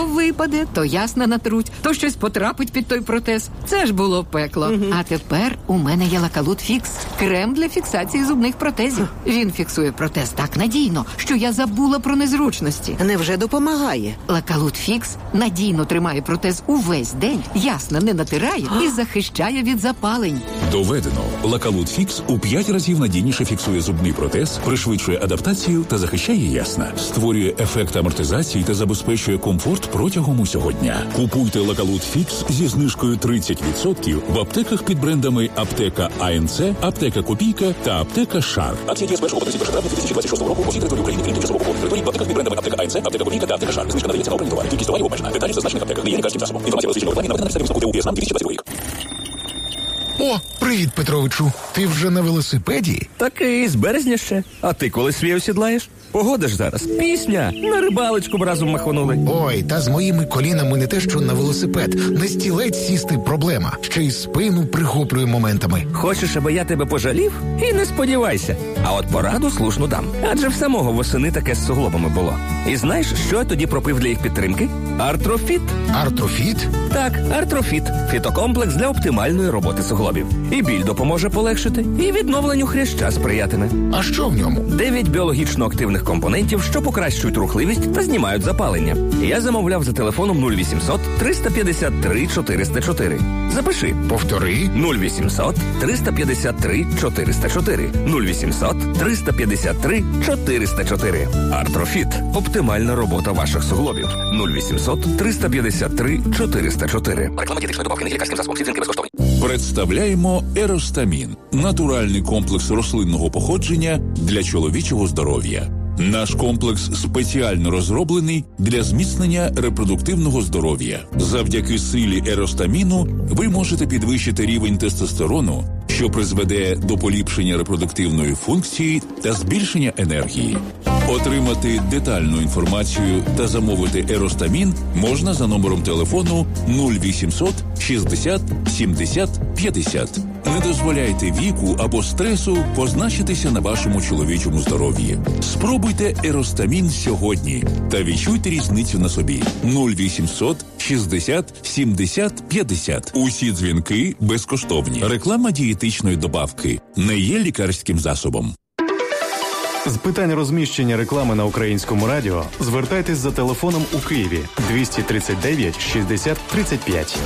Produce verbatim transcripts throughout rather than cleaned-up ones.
То випаде, то ясна натруть, то щось потрапить під той протез. Це ж було пекло. Угу. А тепер у мене є Лакалут Фікс. Крем для фіксації зубних протезів. Він фіксує протез так надійно, що я забула про незручності. Невже допомагає? Лакалут Фікс надійно тримає протез увесь день, ясно не натирає і захищає від запалень. Доведено. Лакалут Фікс у п'ять разів надійніше фіксує зубний протез, пришвидшує адаптацію та захищає ясна. Створює ефект амортизації та забезпечує комфорт протягом усього дня. Купуйте Лакалут Фікс зі знижкою тридцять відсотків в аптеках під брендами Аптека АНЦ, Аптека Копійка та Аптека Шар. Акція діє з першого по тридцятого травня дві тисячі двадцять шостого року по всій території України, крім тимчасово окупованих територій, в аптеках під брендами Аптека АНЦ, Аптека Копійка та Аптека Шар. Знижка надається на окремі товари. Кількість товарів обмежена. Деталі в зазначених аптеках. Не є лікарським засобом. Інформація розміщена в рекламі наведена на підставі висновку ТУ ПІСНАМ дві тисячі двадцятий рік. О, привіт, Петровичу. Ти вже на велосипеді? Такий, з березня ще. А ти коли свій осідлаєш? Погода ж зараз. Пісня. На рибалочку б разом махонули. Ой, та з моїми колінами не те, що на велосипед. На стілець сісти проблема. Ще й спину прихоплює моментами. Хочеш, аби я тебе пожалів? І не сподівайся. А от пораду слушну дам. Адже в самого восени таке з суглобами було. І знаєш, що я тоді пропив для їх підтримки? Артрофіт. Артрофіт? Так, Артрофіт. Фітокомплекс для оптимальної роботи суглобів. І біль допоможе полегшити, і відновленню хряща сприятиме. А що в ньому? Дев'ять біологічно активних компонентів, що покращують рухливість та знімають запалення. Я замовляв за телефоном нуль вісімсот триста п'ятдесят три чотириста чотири. Запиши. Повтори. нуль вісімсот триста п'ятдесят три чотириста чотири. нуль вісімсот триста п'ятдесят три чотириста чотири. Артрофіт. Оптимальна робота ваших суглобів. нуль вісімсот триста п'ятдесят три чотириста чотири. Реклама дієтичної добавки не є лікарським засобом. Всі дзвінки безкоштовні. Представляємо Еростамін – натуральний комплекс рослинного походження для чоловічого здоров'я. Наш комплекс спеціально розроблений для зміцнення репродуктивного здоров'я. Завдяки силі еростаміну ви можете підвищити рівень тестостерону, що призведе до поліпшення репродуктивної функції та збільшення енергії. Отримати детальну інформацію та замовити еростамін можна за номером телефону нуль вісімсот шістдесят сімдесят п'ятдесят. Не дозволяйте віку або стресу позначитися на вашому чоловічому здоров'ї. Спробуйте еростамін сьогодні та відчуйте різницю на собі. нуль вісімсот шістдесят сімдесят п'ятдесят. Усі дзвінки безкоштовні. Реклама дієтичної добавки не є лікарським засобом. З питань розміщення реклами на Українському радіо звертайтесь за телефоном у Києві двісті тридцять дев'ять шістдесят тридцять п'ять.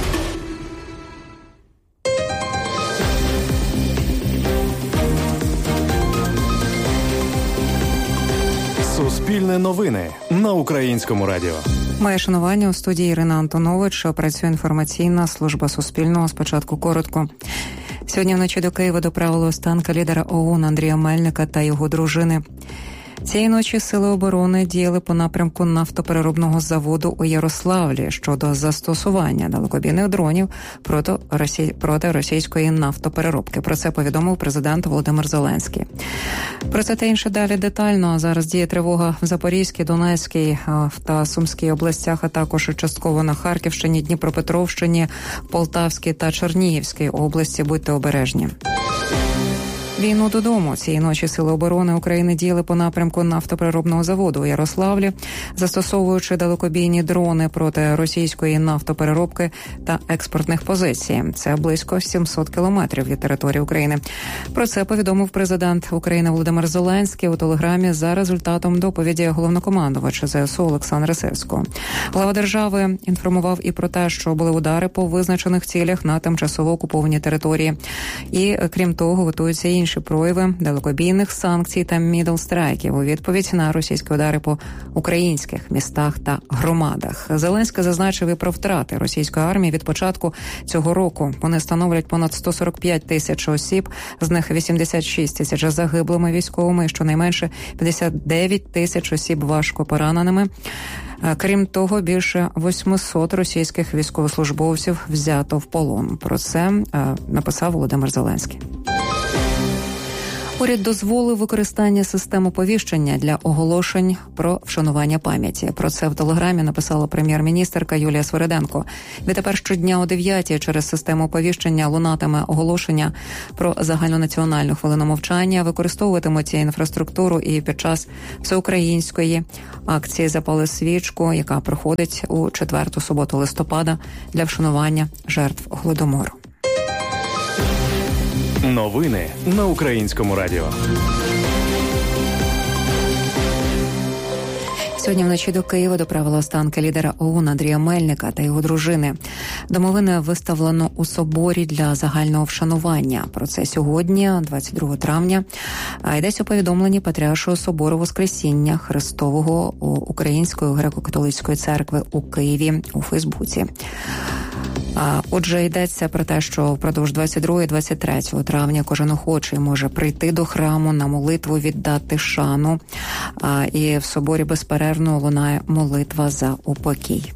Суспільне новини на Українському радіо. Моє шанування у студії Ірина Антонович. Працює інформаційна служба Суспільного. Спочатку коротко. Сьогодні вночі до Києва доправили останки лідера ОУН Андрія Мельника та його дружини. Цієї ночі сили оборони діяли по напрямку нафтопереробного заводу у Ярославлі щодо застосування далекобійних дронів проти, росі... проти російської нафтопереробки. Про це повідомив президент Володимир Зеленський. Про це та інше далі детально. Зараз діє тривога в Запорізькій, Донецькій та Сумській областях, а також частково на Харківщині, Дніпропетровщині, Полтавській та Чернігівській області. Будьте обережні. Війну додому. Цієї ночі сили оборони України діяли по напрямку нафтопереробного заводу у Ярославлі, застосовуючи далекобійні дрони проти російської нафтопереробки та експортних позицій. Це близько сімсот кілометрів від території України. Про це повідомив президент України Володимир Зеленський у телеграмі за результатом доповіді головнокомандувача ЗСУ Олександра Сирського. Глава держави інформував і про те, що були удари по визначених цілях на тимчасово окупованій території. І, крім того, готуються інші прояви далекобійних санкцій та мідл-страйків у відповідь на російські удари по українських містах та громадах. Зеленський зазначив і про втрати російської армії від початку цього року. Вони становлять понад сто сорок п'ять тисяч осіб, з них вісімдесят шість тисяч загиблими військовими і щонайменше п'ятдесят дев'ять тисяч осіб важко пораненими. Крім того, більше восьмисот російських військовослужбовців взято в полон. Про це написав Володимир Зеленський. Уряд дозволив використання систем оповіщення для оголошень про вшанування пам'яті. Про це в Телеграмі написала прем'єр-міністерка Юлія Свериденко. Відтепер щодня о дев'ятій через систему оповіщення лунатиме оголошення про загальнонаціональну хвилину мовчання, використовуватимуть інфраструктуру і під час всеукраїнської акції «Запали свічку», яка проходить у четверту суботу листопада для вшанування жертв Голодомору. Новини на Українському радіо. Сьогодні вночі до Києва доправили останки лідера ОУН Андрія Мельника та його дружини. Домовини виставлено у соборі для загального вшанування. Про це сьогодні, двадцять другого травня, йдеться у повідомленні Патріаршого собору Воскресіння Христового Української греко-католицької церкви у Києві у Фейсбуці. Отже, йдеться про те, що впродовж двадцять другого і двадцять третього травня кожен охочий може прийти до храму на молитву, віддати шану. І в соборі безперервно лунає молитва за упокій.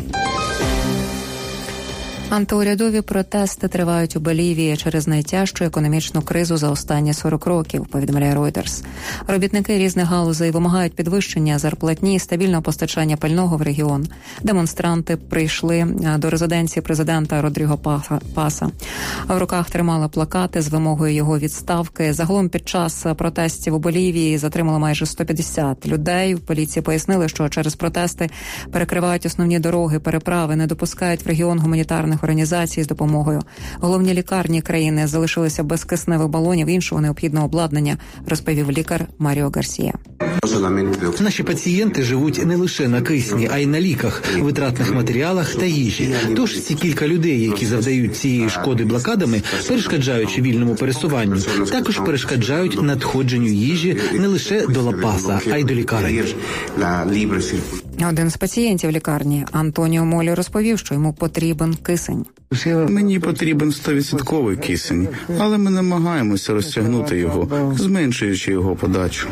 Антиурядові протести тривають у Болівії через найтяжчу економічну кризу за останні сорок років, повідомляє Reuters. Робітники різних галузей вимагають підвищення зарплатні і стабільного постачання пального в регіон. Демонстранти прийшли до резиденції президента Родріго Паса. В руках тримали плакати з вимогою його відставки. Загалом під час протестів у Болівії затримали майже сто п'ятдесят людей. В поліції пояснили, що через протести перекривають основні дороги, переправи, не допускають в регіон гуманітарних організацій з допомогою. Головні лікарні країни залишилися без кисневих балонів, іншого необхідного обладнання, розповів лікар Маріо Гарсія. Наші пацієнти живуть не лише на кисні, а й на ліках, витратних матеріалах та їжі. Тож ці кілька людей, які завдають цієї шкоди блокадами, перешкоджаючи вільному пересуванню, також перешкоджають надходженню їжі не лише до Ла-Паса, а й до лікарень. Один з пацієнтів лікарні, Антоніо Молі, розповів, що йому потрібен кисень. Мені потрібен стовідсотковий кисень, але ми намагаємося розтягнути його, зменшуючи його подачу.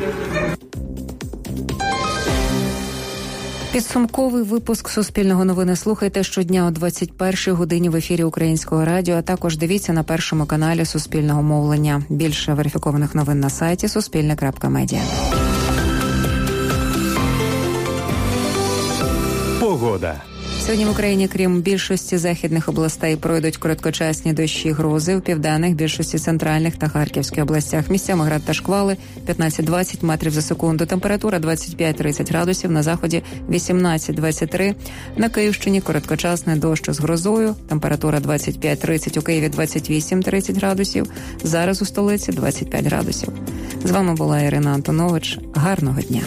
Підсумковий випуск Суспільного новини слухайте щодня о двадцять першій годині в ефірі Українського радіо, а також дивіться на першому каналі Суспільного мовлення. Більше верифікованих новин на сайті суспільне крапка медіа. Погода. Сьогодні в Україні, крім більшості західних областей, пройдуть короткочасні дощі, грози. У південних, більшості центральних та Харківських областях місцями град та шквали п'ятнадцять-двадцять метрів за секунду. Температура двадцять п'ять-тридцять градусів, на заході вісімнадцять-двадцять три. На Київщині короткочасний дощ з грозою. Температура двадцять п'ять-тридцять, у Києві двадцять вісім-тридцять градусів. Зараз у столиці двадцять п'ять градусів. З вами була Ірина Антонович. Гарного дня.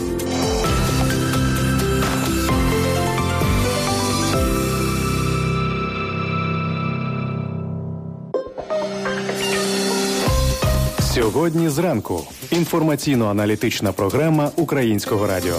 Сьогодні зранку. Інформаційно-аналітична програма Українського радіо.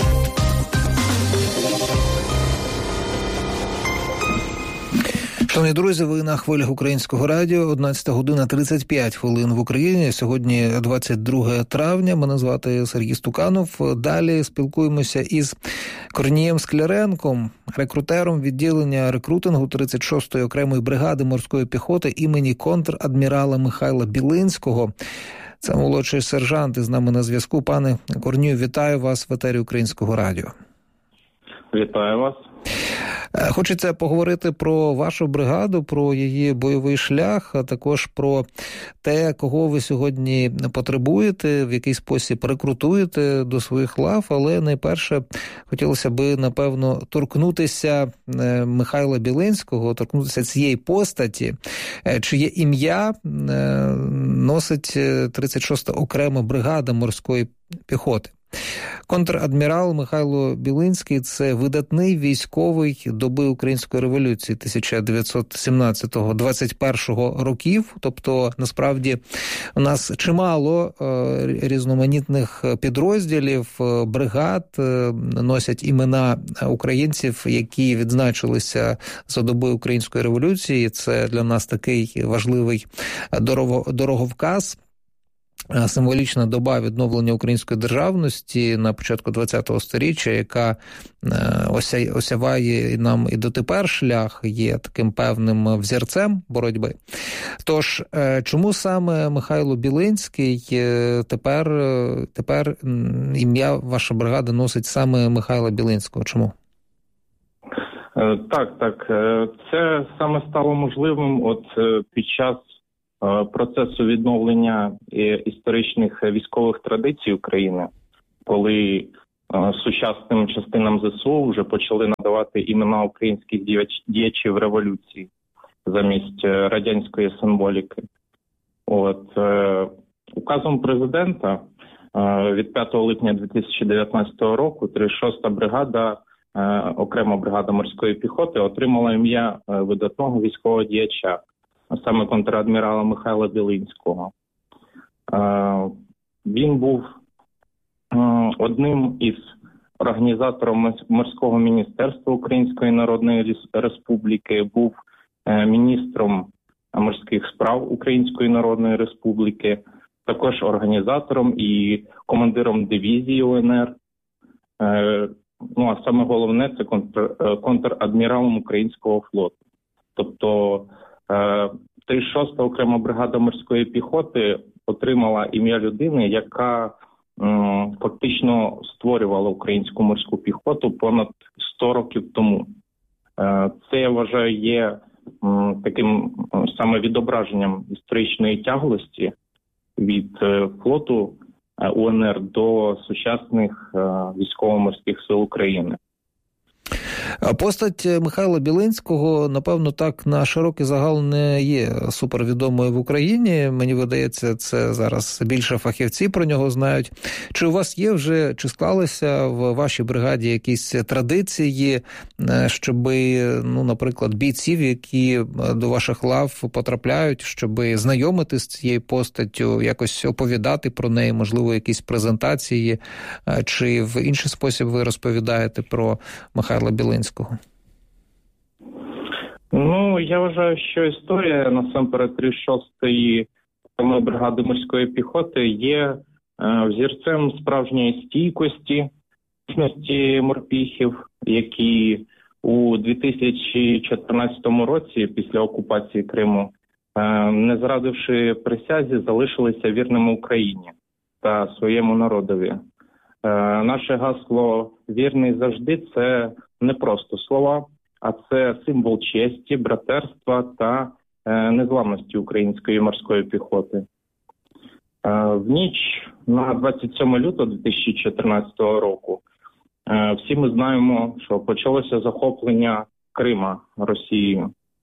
Шановні друзі, ви на хвилях Українського радіо, одинадцята година тридцять п'ять хвилин в Україні. Сьогодні двадцять друге травня. Мене звати Сергій Стуканов. Далі спілкуємося із Корнієм Скляренком, рекрутером відділення рекрутингу тридцять шостої окремої бригади морської піхоти імені контр-адмірала Михайла Білинського. Це молодший сержант, із нами на зв'язку. Пане Корнію, вітаю вас в етері Українського радіо. Вітаю вас. Хочеться поговорити про вашу бригаду, про її бойовий шлях, а також про те, кого ви сьогодні потребуєте, в який спосіб рекрутуєте до своїх лав. Але найперше хотілося би, напевно, торкнутися Михайла Білинського, торкнутися цієї постаті, чиє ім'я носить тридцять шоста окрема бригада морської піхоти. Контр-адмірал Михайло Білинський – це видатний військовий доби Української революції тисяча дев'ятсот сімнадцятого - двадцять першого років. Тобто, насправді, у нас чимало е, різноманітних підрозділів, е, бригад е, носять імена українців, які відзначилися за доби Української революції. Це для нас такий важливий дороговказ. символічна доба відновлення української державності на початку ХХ сторіччя, яка ося, осяває нам і дотепер шлях, є таким певним взірцем боротьби. Тож, чому саме Михайло Білинський тепер, тепер ім'я ваша бригада носить саме Михайла Білинського? Чому? Так, так. Це саме стало можливим от під час процесу відновлення історичних військових традицій України, коли сучасним частинам ЗСУ вже почали надавати імена українських діячів революції замість радянської символіки. От, указом президента від п'ятого липня дві тисячі дев'ятнадцятого року тридцять шоста бригада, окрема бригада морської піхоти, отримала ім'я видатного військового діяча, а саме контрадмірала Михайла Білинського. Він був одним із організаторів морського міністерства Української Народної Республіки, був міністром морських справ Української Народної Республіки, також організатором і командиром дивізії УНР. Ну, а саме головне – це контр, контрадміралом Українського флоту. Тобто тридцять шоста окрема бригада морської піхоти отримала ім'я людини, яка м, фактично створювала українську морську піхоту понад сто років тому. Е, це, я вважаю, є м, таким м, саме відображенням історичної тяглості від е, флоту е, УНР до сучасних е, військово-морських сил України. Постать Михайла Білинського, напевно, так на широкий загал не є супервідомою в Україні. Мені видається, це зараз більше фахівці про нього знають. Чи у вас є вже, чи склалися в вашій бригаді якісь традиції, щоб, ну, наприклад, бійців, які до ваших лав потрапляють, щоб знайомити з цією постаттю, якось оповідати про неї, можливо, якісь презентації, чи в інший спосіб ви розповідаєте про Михайла Білинського? Ну, я вважаю, що історія, насамперед, тридцять шостої бригади морської піхоти є е, взірцем справжньої стійкості морпіхів, які у дві тисячі чотирнадцятому році, після окупації Криму, е, не зрадивши присязі, залишилися вірними Україні та своєму народові. Е, наше гасло «Вірний завжди» – це не просто слова, а це символ честі, братерства та е, незламності української морської піхоти. Е, в ніч на двадцять сьоме лютого дві тисячі чотирнадцятого року е, всі ми знаємо, що почалося захоплення Крима Росією.